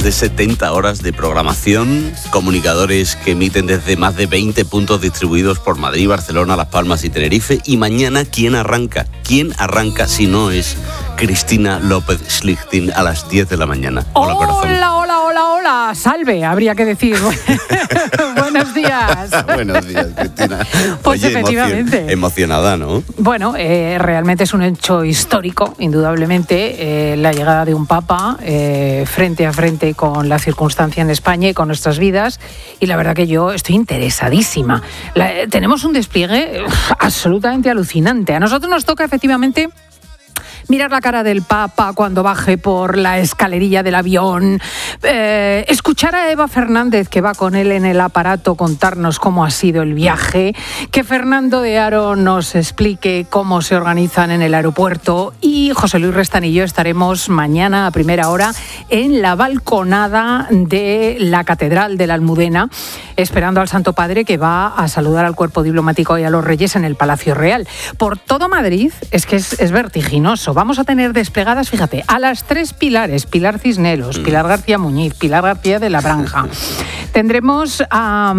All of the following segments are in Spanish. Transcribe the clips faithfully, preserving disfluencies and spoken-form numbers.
de setenta horas de programación, comunicadores que emiten desde más de veinte puntos distribuidos por Madrid, Barcelona, Las Palmas y Tenerife. Y mañana, ¿quién arranca? ¿Quién arranca si no es Cristina López Schlichting a las diez de la mañana? Hola, corazón. Hola, hola, hola, hola. Salve, habría que decir. Buenos días. Buenos días, Cristina. Pues Oye, efectivamente. Emocion- emocionada, ¿no? Bueno, eh, realmente es un hecho histórico, indudablemente, eh, la llegada de un papa eh, frente a frente con la circunstancia en España y con nuestras vidas. Y la verdad que yo estoy interesadísima. La, eh, tenemos un despliegue uf, absolutamente alucinante. A nosotros nos toca efectivamente mirar la cara del Papa cuando baje por la escalerilla del avión, eh, escuchar a Eva Fernández, que va con él en el aparato, contarnos cómo ha sido el viaje, que Fernando de Aro nos explique cómo se organizan en el aeropuerto, y José Luis Restán y yo estaremos mañana a primera hora en la balconada de la Catedral de la Almudena, esperando al Santo Padre, que va a saludar al cuerpo diplomático y a los reyes en el Palacio Real. Por todo Madrid es que es, es vertiginoso. Vamos a tener desplegadas, fíjate, a las tres Pilares, Pilar Cisneros, Pilar García Muñiz, Pilar García de la Branja. Tendremos a,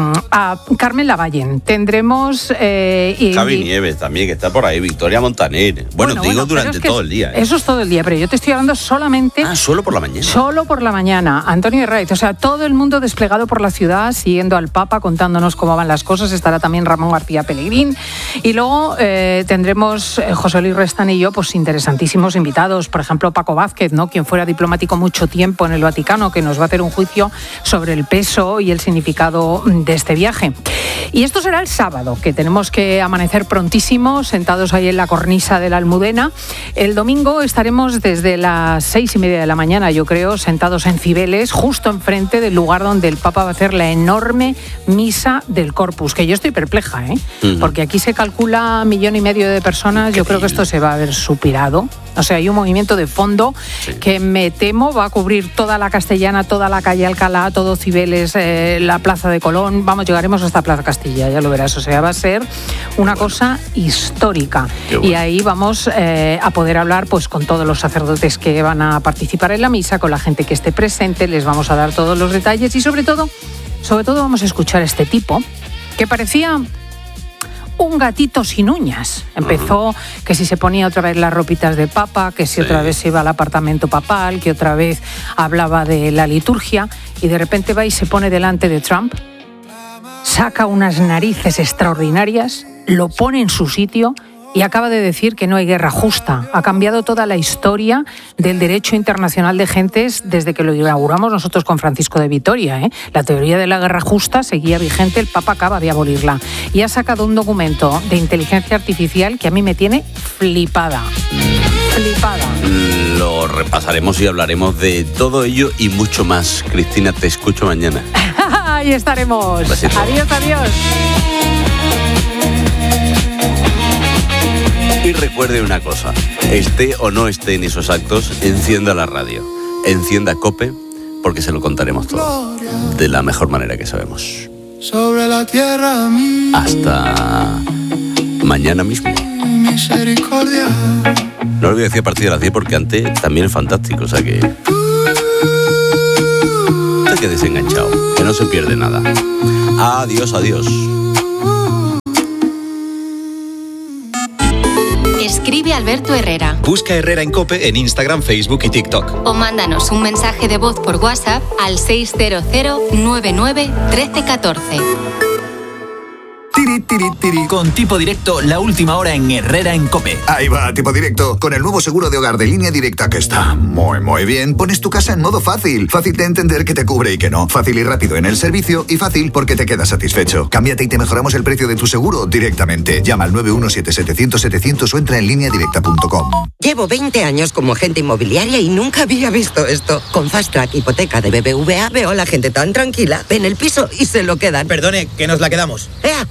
a Carmen Lavallen, tendremos... Eh, y, Javi Nieves también, que está por ahí, Victoria Montaner. Bueno, bueno digo bueno, durante es todo el día. ¿eh? Eso es todo el día, pero yo te estoy hablando solamente... Ah, solo por la mañana. Solo por la mañana. Antonio Herraiz, o sea, todo el mundo desplegado por la ciudad, siguiendo al Papa, contándonos cómo van las cosas. Estará también Ramón García Pellegrín. Y luego eh, tendremos eh, José Luis Restán y yo, pues interesantísimos invitados, por ejemplo Paco Vázquez, ¿no? Quien fuera diplomático mucho tiempo en el Vaticano, que nos va a hacer un juicio sobre el peso y el significado de este viaje. Y esto será el sábado, que tenemos que amanecer prontísimo, sentados ahí en la cornisa de la Almudena. El domingo estaremos desde las seis y media de la mañana, yo creo, sentados en Cibeles, justo enfrente del lugar donde el Papa va a hacer la enorme misa del Corpus, que yo estoy perpleja, ¿eh? Uh-huh. Porque aquí se calcula millón y medio de personas. Yo creo que esto se va a ver superado. O sea, hay un movimiento de fondo sí. que me temo va a cubrir toda la Castellana, toda la calle Alcalá, todo Cibeles, eh, la Plaza de Colón. Vamos, llegaremos hasta Plaza Castilla, ya lo verás. O sea, va a ser una bueno. cosa histórica. Bueno. Y ahí vamos eh, a poder hablar pues con todos los sacerdotes que van a participar en la misa, con la gente que esté presente, les vamos a dar todos los detalles y sobre todo, sobre todo vamos a escuchar a este tipo que parecía un gatito sin uñas. Empezó que si se ponía otra vez las ropitas de papa, que si sí. otra vez se iba al apartamento papal, que otra vez hablaba de la liturgia, y de repente va y se pone delante de Trump, saca unas narices extraordinarias, lo pone en su sitio y acaba de decir que no hay guerra justa. Ha cambiado toda la historia del derecho internacional de gentes desde que lo inauguramos nosotros con Francisco de Vitoria, ¿eh? La teoría de la guerra justa seguía vigente, el Papa acaba de abolirla. Y ha sacado un documento de inteligencia artificial que a mí me tiene flipada. Flipada. Lo repasaremos y hablaremos de todo ello y mucho más. Cristina, te escucho mañana. Ahí estaremos. Besito. Adiós, adiós. Y recuerde una cosa, esté o no esté en esos actos, encienda la radio, encienda COPE, porque se lo contaremos todo, de la mejor manera que sabemos. Sobre la tierra mía. Hasta mañana mismo. Misericordia. No lo voy a decir a partir de las diez porque antes también es fantástico, o sea que... No te quedes enganchado, que no se pierde nada. Adiós, adiós. Escribe Alberto Herrera. Busca Herrera en COPE en Instagram, Facebook y TikTok. O mándanos un mensaje de voz por WhatsApp al seis cero cero nueve nueve uno tres uno cuatro. Tiri, tiri, tiri. Con Tipo Directo, la última hora en Herrera en COPE. Ahí va, Tipo Directo. Con el nuevo seguro de hogar de Línea Directa, que está muy, muy bien, pones tu casa en modo fácil. Fácil de entender que te cubre y que no. Fácil y rápido en el servicio y fácil porque te quedas satisfecho. Cámbiate y te mejoramos el precio de tu seguro directamente. Llama al nueve uno siete setecientos setecientos o entra en línea directa punto com. Llevo veinte años como agente inmobiliaria y nunca había visto esto. Con Fast Track Hipoteca de B B V A veo a la gente tan tranquila, ven el piso y se lo quedan. Perdone, que nos la quedamos. ¡Ea! ¡Otro!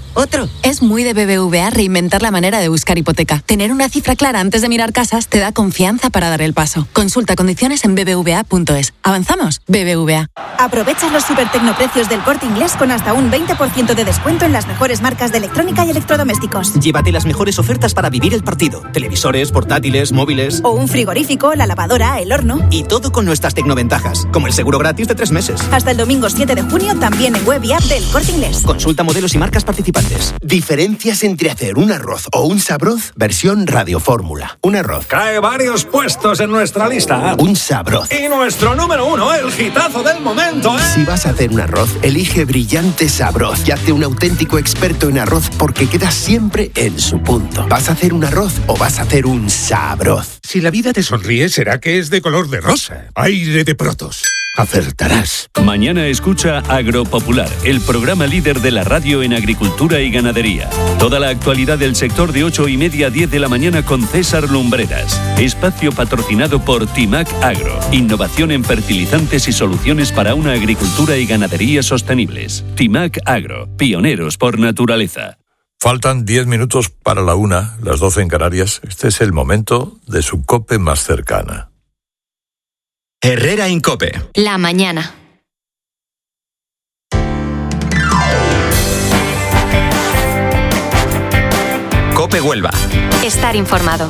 Claro, es muy de B B V A reinventar la manera de buscar hipoteca. Tener una cifra clara antes de mirar casas te da confianza para dar el paso. Consulta condiciones en b b v a punto es. ¿Avanzamos? B B V A. Aprovecha los super tecnoprecios del Corte Inglés con hasta un veinte por ciento de descuento en las mejores marcas de electrónica y electrodomésticos. Llévate las mejores ofertas para vivir el partido. Televisores, portátiles, móviles... O un frigorífico, la lavadora, el horno... Y todo con nuestras tecnoventajas, como el seguro gratis de tres meses. Hasta el domingo siete de junio también en web y app del Corte Inglés. Consulta modelos y marcas participantes. Diferencias entre hacer un arroz o un sabroz, versión Radio Fórmula. Un arroz. Cae varios puestos en nuestra lista. Un sabroz. Y nuestro número uno, el hitazo del momento, ¿eh? Si vas a hacer un arroz, elige Brillante Sabroz y hazte un auténtico experto en arroz porque queda siempre en su punto. ¿Vas a hacer un arroz o vas a hacer un sabroz? Si la vida te sonríe, será que es de color de rosa. Aire de Protos. Acertarás. Mañana escucha Agropopular, el programa líder de la radio en agricultura y ganadería. Toda la actualidad del sector de ocho y media a diez de la mañana con César Lumbreras. Espacio patrocinado por Timac Agro. Innovación en fertilizantes y soluciones para una agricultura y ganadería sostenibles. Timac Agro, pioneros por naturaleza. Faltan diez minutos para la una, las doce en Canarias. Este es el momento de su COPE más cercana. Herrera Incope. La mañana. Cope Huelva. Estar informado.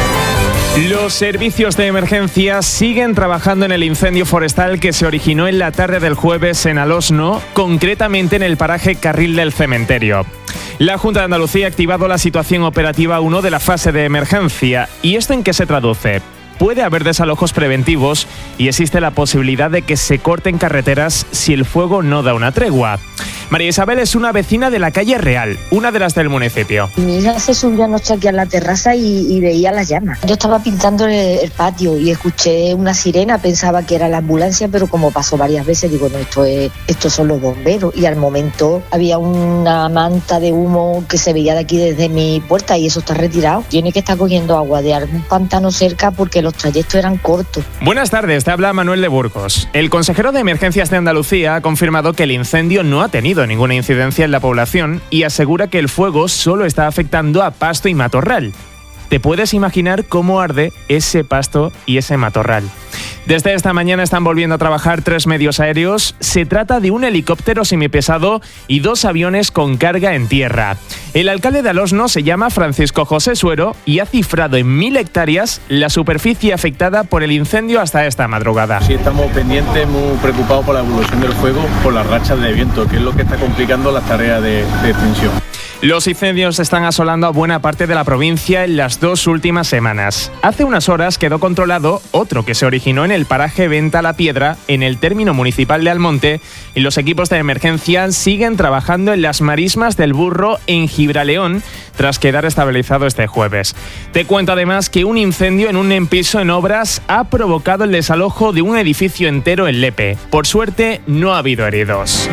Los servicios de emergencia siguen trabajando en el incendio forestal que se originó en la tarde del jueves en Alosno, concretamente en el paraje Carril del Cementerio. La Junta de Andalucía ha activado la situación operativa uno de la fase de emergencia. ¿Y esto en qué se traduce? Puede haber desalojos preventivos y existe la posibilidad de que se corten carreteras si el fuego no da una tregua. María Isabel es una vecina de la calle Real, una de las del municipio. Mi hija se subió anoche aquí a la terraza y, y veía las llamas. Yo estaba pintando el, el patio y escuché una sirena, pensaba que era la ambulancia, pero como pasó varias veces, digo, no, esto es, estos son los bomberos. Y al momento había una manta de humo que se veía de aquí desde mi puerta y eso está retirado. Tiene que estar cogiendo agua de algún pantano cerca porque los trayectos eran cortos. Buenas tardes, te habla Manuel de Burgos. El consejero de Emergencias de Andalucía ha confirmado que el incendio no ha tenido ninguna incidencia en la población y asegura que el fuego solo está afectando a pasto y matorral. ¿Te puedes imaginar cómo arde ese pasto y ese matorral? Desde esta mañana están volviendo a trabajar tres medios aéreos. Se trata de un helicóptero semipesado y dos aviones con carga en tierra. El alcalde de Alosno se llama Francisco José Suero y ha cifrado en mil hectáreas la superficie afectada por el incendio hasta esta madrugada. Sí, estamos pendientes, muy preocupados por la evolución del fuego, por las rachas de viento, que es lo que está complicando las tareas de, de extinción. Los incendios están asolando a buena parte de la provincia en las dos últimas semanas. Hace unas horas quedó controlado otro que se originó en el paraje Venta la Piedra, en el término municipal de Almonte, y los equipos de emergencia siguen trabajando en las marismas del Burro en Gibraleón, tras quedar estabilizado este jueves. Te cuento además que un incendio en un piso en obras ha provocado el desalojo de un edificio entero en Lepe. Por suerte, no ha habido heridos.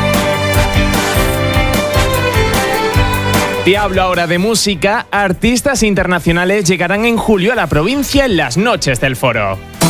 Te hablo ahora de música. Artistas internacionales llegarán en julio a la provincia en las noches del Foro.